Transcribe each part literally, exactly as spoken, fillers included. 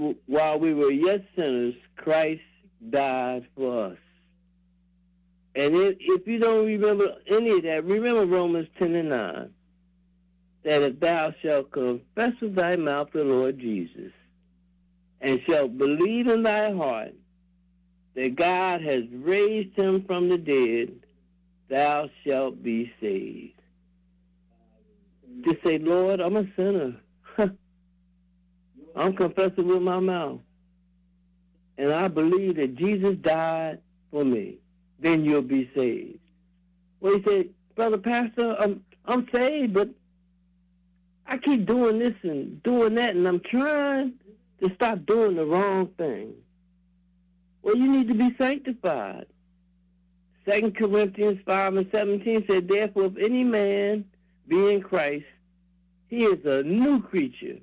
while we were yet sinners, Christ died for us. And if, if you don't remember any of that, remember Romans ten and nine, that if thou shalt confess with thy mouth the Lord Jesus, and shalt believe in thy heart that God has raised him from the dead, thou shalt be saved. Just say, Lord, I'm a sinner. I'm confessing with my mouth. And I believe that Jesus died for me. Then you'll be saved. Well, he said, Brother Pastor, I'm, I'm saved, but I keep doing this and doing that, and I'm trying to stop doing the wrong thing. Well, you need to be sanctified. Second Corinthians five and seventeen said, therefore, if any man be in Christ, he is a new creature.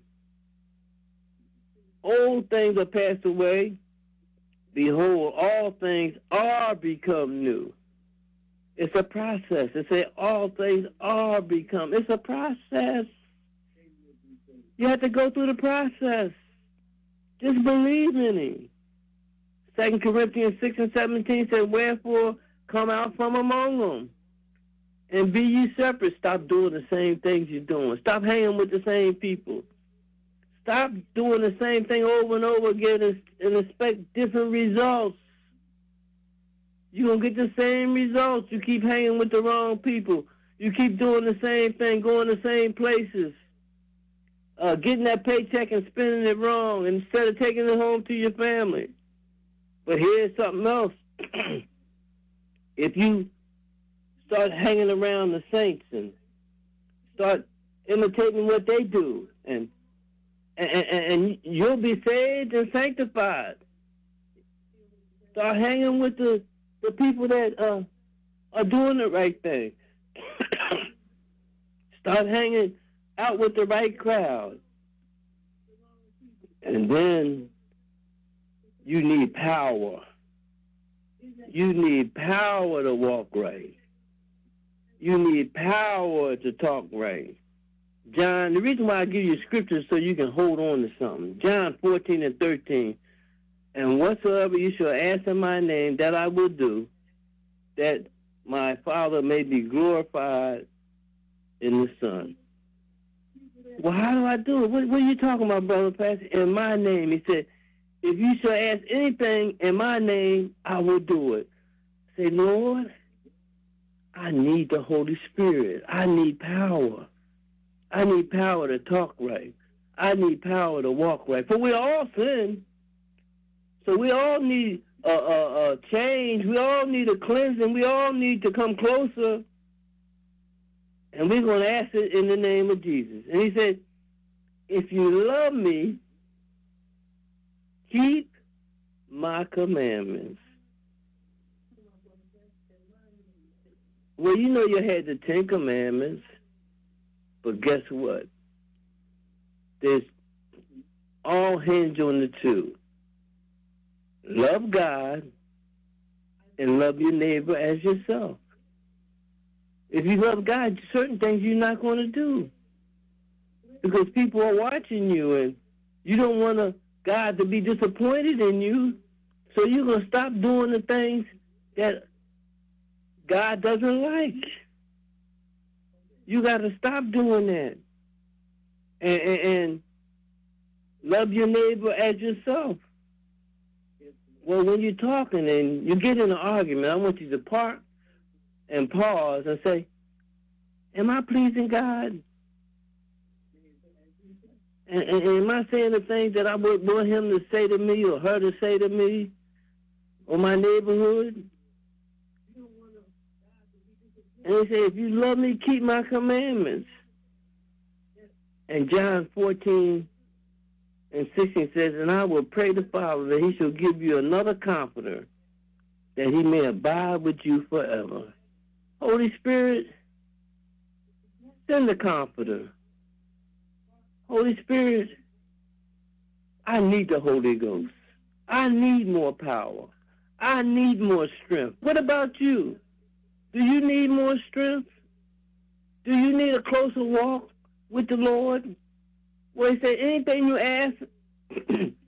Old things are passed away. Behold, all things are become new. It's a process. It says all things are become. It's a process. You have to go through the process. Just believe in him. Second Corinthians six and seventeen said, wherefore come out from among them, and be ye separate. Stop doing the same things you're doing. Stop hanging with the same people. Stop doing the same thing over and over again and, and expect different results. You're going to get the same results. You keep hanging with the wrong people. You keep doing the same thing, going the same places, uh, getting that paycheck and spending it wrong instead of taking it home to your family. But here's something else. If you start hanging around the saints and start imitating what they do, and And, and, and you'll be saved and sanctified. Start hanging with the, the people that uh, are doing the right thing. Start hanging out with the right crowd. And then you need power. You need power to walk right. You need power to talk right. John, the reason why I give you scriptures so you can hold on to something. John fourteen and thirteen. And whatsoever you shall ask in my name, that I will do, that my Father may be glorified in the Son. Well, how do I do it? What, what are you talking about, Brother Pastor? In my name. He said, if you shall ask anything in my name, I will do it. Say, Lord, I need the Holy Spirit. I need power. I need power to talk right. I need power to walk right. For we all sin. So we all need a, a, a change. We all need a cleansing. We all need to come closer. And we're going to ask it in the name of Jesus. And he said, if you love me, keep my commandments. Well, you know you had the Ten Commandments. But guess what? There's all hinge on the two. Love God and love your neighbor as yourself. If you love God, certain things you're not going to do. Because people are watching you and you don't want to, God to be disappointed in you. So you're going to stop doing the things that God doesn't like. You got to stop doing that. And, and, and love your neighbor as yourself. Well, when you're talking and you get in an argument, I want you to park and pause and say, am I pleasing God? And, and, and am I saying the things that I would want him to say to me or her to say to me or my neighborhood? And he said, if you love me, keep my commandments. And John fourteen and sixteen says, and I will pray the Father that he shall give you another comforter, that he may abide with you forever. Holy Spirit, send the comforter. Holy Spirit, I need the Holy Ghost. I need more power. I need more strength. What about you? Do you need more strength? Do you need a closer walk with the Lord? Well, he said, anything you ask